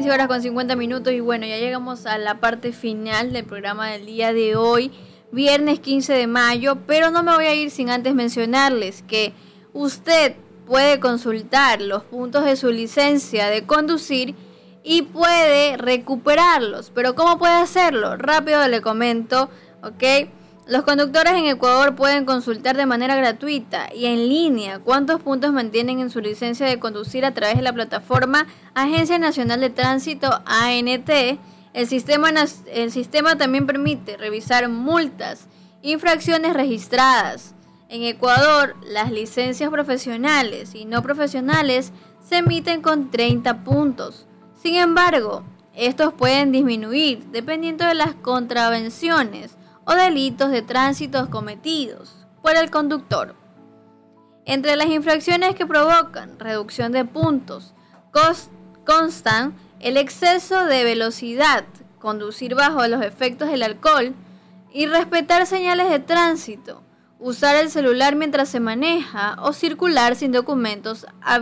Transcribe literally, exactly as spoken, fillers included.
quince horas con cincuenta minutos y bueno, ya llegamos a la parte final del programa del día de hoy, viernes quince de mayo, pero no me voy a ir sin antes mencionarles que usted puede consultar los puntos de su licencia de conducir y puede recuperarlos. Pero ¿cómo puede hacerlo? Rápido le comento, ¿ok? Los conductores en Ecuador pueden consultar de manera gratuita y en línea cuántos puntos mantienen en su licencia de conducir a través de la plataforma Agencia Nacional de Tránsito A N T. El sistema, el sistema también permite revisar multas, infracciones registradas. En Ecuador, las licencias profesionales y no profesionales se emiten con treinta puntos. Sin embargo, estos pueden disminuir dependiendo de las contravenciones o delitos de tránsito cometidos por el conductor. Entre las infracciones que provocan reducción de puntos constan el exceso de velocidad, conducir bajo los efectos del alcohol, irrespetar señales de tránsito, usar el celular mientras se maneja o circular sin documentos